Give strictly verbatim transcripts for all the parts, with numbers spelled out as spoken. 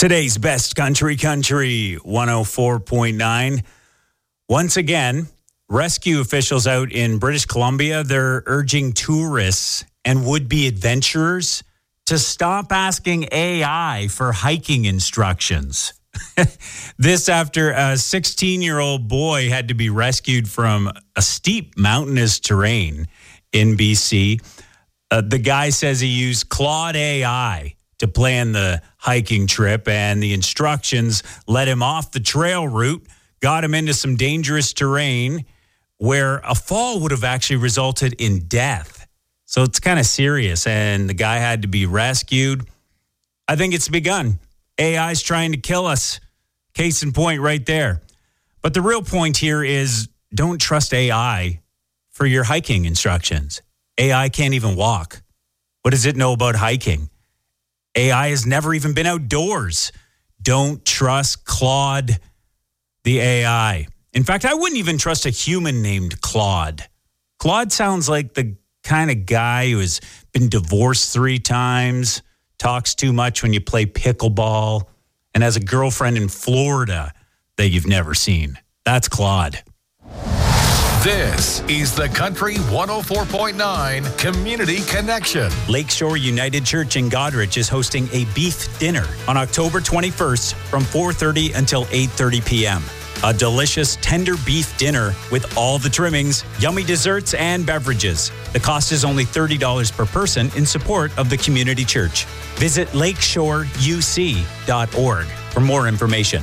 Today's best country country one oh four point nine. Once again, rescue officials out in British Columbia, they're urging tourists and would-be adventurers to stop asking A I for hiking instructions. This after a sixteen-year-old boy had to be rescued from a steep mountainous terrain in B C. Uh, the guy says he used Claude A I to plan the hiking trip, and the instructions led him off the trail route, got him into some dangerous terrain where a fall would have actually resulted in death. So it's kind of serious, and the guy had to be rescued. I think it's begun. A I's trying to kill us. Case in point right there. But the real point here is don't trust A I for your hiking instructions. A I can't even walk. What does it know about hiking? A I has never even been outdoors. Don't trust Claude, the A I. In fact, I wouldn't even trust a human named Claude. Claude sounds like the kind of guy who has been divorced three times, talks too much when you play pickleball, and has a girlfriend in Florida that you've never seen. That's Claude. This is the Country one oh four point nine Community Connection. Lakeshore United Church in Goderich is hosting a beef dinner on October twenty-first from four thirty until eight thirty p.m. A delicious tender beef dinner with all the trimmings, yummy desserts, and beverages. The cost is only thirty dollars per person in support of the community church. Visit lakeshore u c dot org for more information.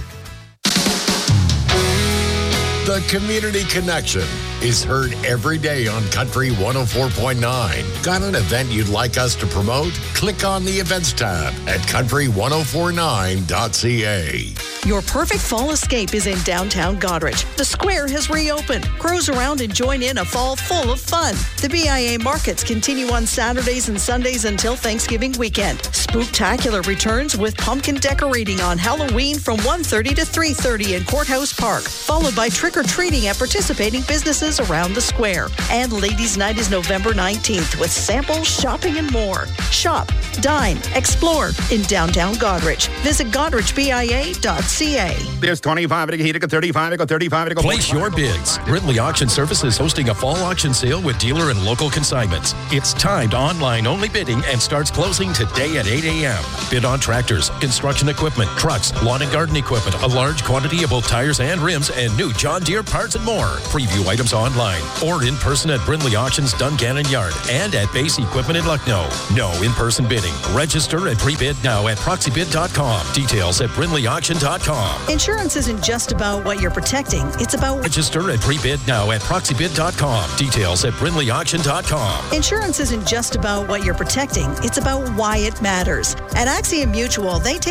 The Community Connection is heard every day on Country one oh four point nine. Got an event you'd like us to promote? Click on the Events tab at country ten forty-nine dot c a. Your perfect fall escape is in downtown Goderich. The square has reopened. Cruise around and join in a fall full of fun. The B I A markets continue on Saturdays and Sundays until Thanksgiving weekend. Spooktacular returns with pumpkin decorating on Halloween from one thirty to three thirty in Courthouse Park, followed by trick-or-treating at participating businesses around the square. And Ladies' Night is November nineteenth with samples, shopping, and more. Shop, dine, explore in downtown Goderich. Visit goderich b i a dot c a. There's twenty-five, thirty-five, thirty-five. Place your bids. Brindley Auction Service is hosting a fall auction sale with dealer and local consignments. It's timed online-only bidding and starts closing today at eight a.m. Bid on tractors, construction equipment, trucks, lawn and garden equipment, a large quantity of both tires and rims, and new John Deere parts and more. Preview items online or in person at Brindley Auctions Dungannon Yard and at Base Equipment in Lucknow. No in-person bidding. Register and pre-bid now at proxy bid dot com. Details at brindley auction dot com. Insurance isn't just about what you're protecting. It's about... Register and pre-bid now at proxy bid dot com. Details at brindley auction dot com. Insurance isn't just about what you're protecting. It's about why it matters. At Axiom Mutual, they take